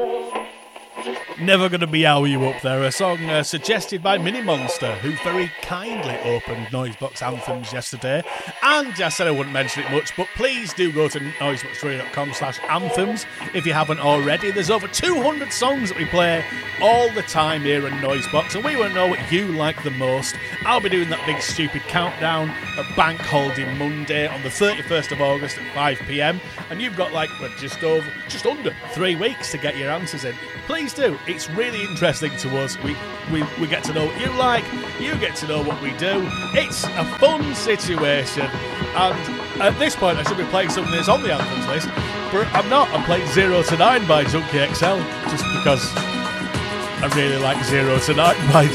Never Gonna Meow You Up there, a song suggested by Mini Monster, who very kindly opened Noisebox Anthems yesterday. And I said I wouldn't mention it much, but please do go to noiseboxradio.com/anthems if you haven't already. There's over 200 songs that we play all the time here in Noisebox, and we want to know what you like the most. I'll be doing that big stupid countdown at Bank Holiday Monday on the 31st of August at 5 p.m, and you've got just under 3 weeks to get your answers in. Please do. It's really interesting to us. We get to know what you like. You get to know what we do. It's a fun situation. And at this point, I should be playing something that's on the anthems list, but I'm not. I'm playing 0 to 9 by Junkie XL, just because I really like 0 to 9 by